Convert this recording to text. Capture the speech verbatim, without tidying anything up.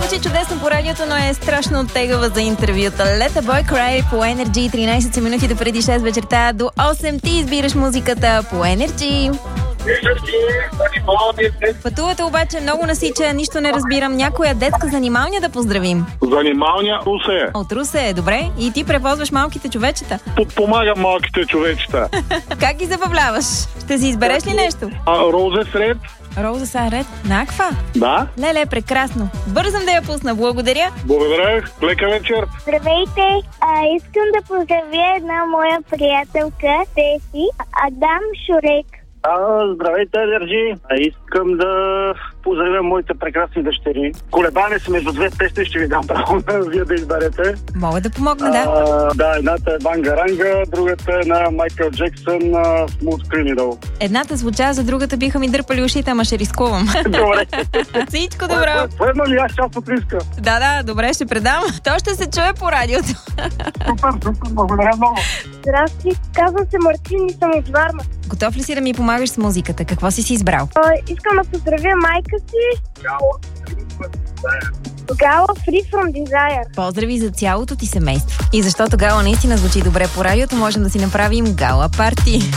Звучи чудесно по радиото, но е страшно тегава за интервюта. Let a Boy Cry по Energy. тринайсет минути до преди шест вечерта до осем. Ти избираш музиката по Energy. Пътувате обаче много насича, нищо не разбирам. Някоя детска занималня да поздравим. Занималня Русе. От Русе е, добре. И ти превозваш малките човечета. Подпомагам малките човечета. Как ги забавляваш? Ще си избереш ли нещо? А, Розе сред. Роза са ред. Наква? Да. Леле, прекрасно. Бързам да я пусна. Благодаря. Благодаря. Лека вечер. Здравейте! А, искам да поздравя една моя приятелка, Теси, Адам Шурек. А, здравейте, Държи. А, искам да поздравя моите прекрасни дъщери. Колебане се между две песни, ще ви дам право на вие да изберете. Мога да помогна, да. А, да, едната е Бангаранга, другата е на Майкъл Джексън, Smooth Criminal. Едната звуча, за другата биха ми дърпали ушите, ама ще рискувам. Добре. Всичко добро. Поема ли аз част от риска? Да, да, добре, ще предам. То ще се чуе по радиото. Супер, супер, благодаря много. Здрасти, казвам се Мартин и съм от Варна. Готов ли си да ми помагаш с музиката? Какво си си избрал? А, искам да поздравя майка си. Гала Free From Desire. Поздрави за цялото ти семейство. И защото Гала наистина звучи добре по радиото, можем да си направим гала парти.